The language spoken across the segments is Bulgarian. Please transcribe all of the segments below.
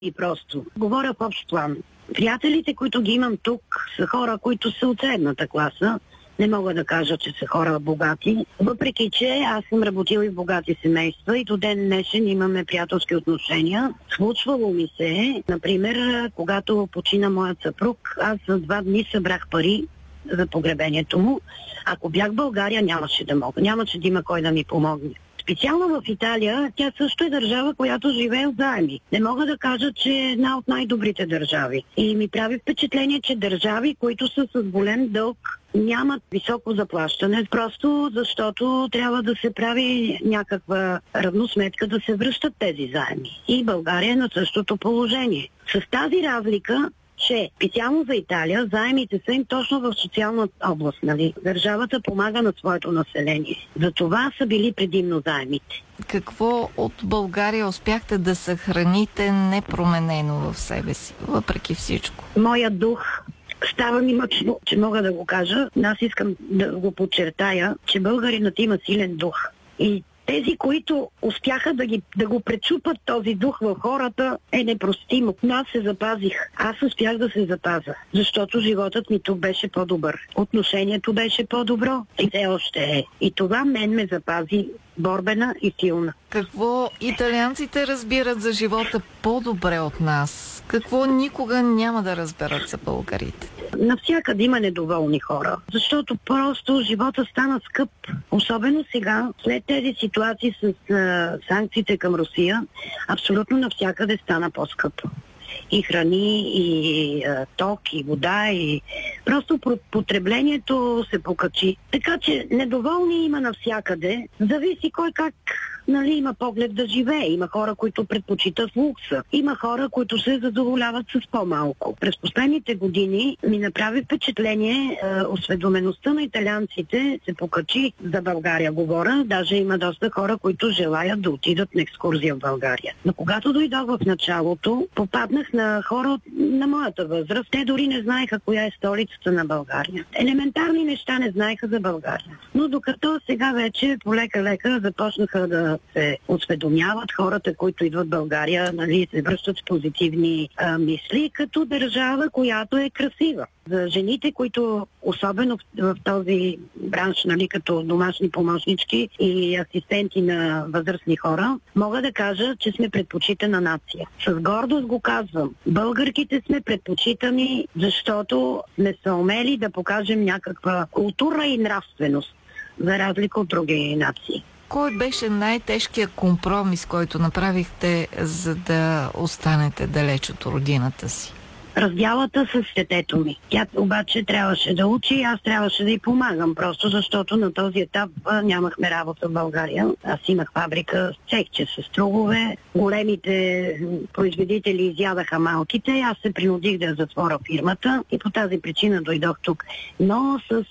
и просто. Говоря в общ план. Приятелите, които ги имам тук, са хора, които са от средната класа. Не мога да кажа, че са хора богати. Въпреки, че аз съм работила и в богати семейства и до ден днешен имаме приятелски отношения. Случвало ми се, например, когато почина моят съпруг, аз за 2 дни събрах пари за погребението му. Ако бях в България, нямаше да мога. Нямаше да има кой да ми помогне. Специално в Италия, тя също е държава, която живее от заеми. Не мога да кажа, че е една от най-добрите държави. И ми прави впечатление, че държави, които са с голям дълг, нямат високо заплащане, просто защото трябва да се прави някаква равносметка да се връщат тези заеми. И България е на същото положение. С тази разлика, че специално за Италия заемите са им точно в социалната област, нали? Държавата помага на своето население. За това са били предимно заемите. Какво от България успяхте да съхраните непроменено в себе си, въпреки всичко? Моя дух. Става ми мъчно, че мога да го кажа. Аз искам да го подчертая, че българинът има силен дух. И тези, които успяха да го пречупат този дух в хората, е непростимо. Но аз се запазих. Аз успях да се запазя, защото животът ми тук беше по-добър. Отношението беше по-добро и все още е. И това мен ме запази борбена и силна. Какво италианците разбират за живота по-добре от нас? Какво никога няма да разберат за българите? Навсякъде има недоволни хора, защото просто живота стана скъп. Особено сега, след тези ситуации с санкциите към Русия, абсолютно навсякъде стана по-скъпо. И храни, и ток, и вода, и просто потреблението се покачи. Така че недоволни има навсякъде. Зависи кой как има поглед да живее. Има хора, които предпочитат лукса. Има хора, които се задоволяват с по-малко. През последните години ми направи впечатление, осведомеността на италианците се покачи, за България говоря. Даже има доста хора, които желаят да отидат на екскурзия в България. Но когато дойдох в началото, попаднах на хора на моята възраст. Те дори не знаеха коя е столицата на България. Елементарни неща не знаеха за България. Но докато сега вече полека-лека започнаха да се осведомяват хората, които идват в България, се връщат с позитивни мисли, като държава, която е красива. За жените, които особено в този бранш, като домашни помощнички и асистенти на възрастни хора, мога да кажа, че сме предпочитана нация. С гордост го казвам. Българките сме предпочитани, защото сме се умели да покажем някаква култура и нравственост, за разлика от други нации. Кой беше най-тежкият компромис, който направихте, за да останете далеч от родината си? Раздялата с детето ми. Тя обаче трябваше да учи и аз трябваше да й помагам, просто защото на този етап нямахме работа в България. Аз имах фабрика с цехче с стругове. Големите производители изядаха малките. Аз се принудих да затворя фирмата и по тази причина дойдох тук. Но с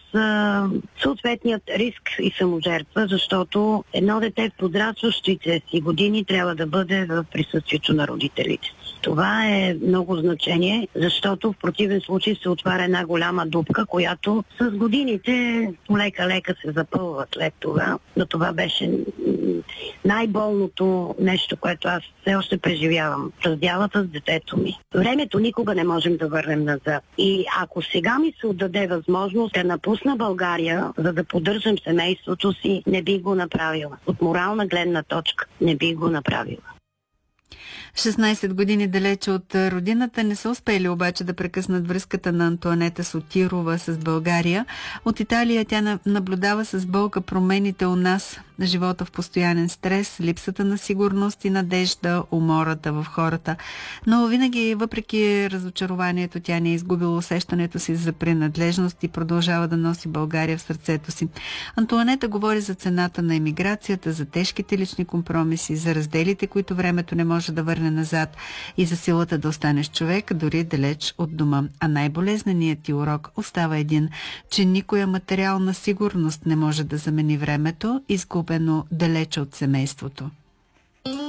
съответният риск и саможертва, защото едно дете в подрастващите си години трябва да бъде в присъствието на родителите. Това е много значение, защото в противен случай се отваря една голяма дупка, която с годините лека-лека се запълва след това. Но това беше най-болното нещо, което аз все още преживявам. Раздялата с детето ми. Времето никога не можем да върнем назад. И ако сега ми се отдаде възможност да напусна България, за да поддържам семейството си, не бих го направила. От морална гледна точка не бих го направила. 16 години далече от родината не са успели обаче да прекъснат връзката на Антоанета Сотирова с България. От Италия тя наблюдава с болка промените у нас, живота в постоянен стрес, липсата на сигурност и надежда, умората в хората. Но винаги, въпреки разочарованието, тя не е изгубила усещането си за принадлежност и продължава да носи България в сърцето си. Антоанета говори за цената на емиграцията, за тежките лични компромиси, за разделите, които времето не може да върне назад, и за силата да останеш човек, дори далеч от дома. А най-болезненият ти урок остава един, че никоя материална сигурност не може да замени времето, изгубено далече от семейството.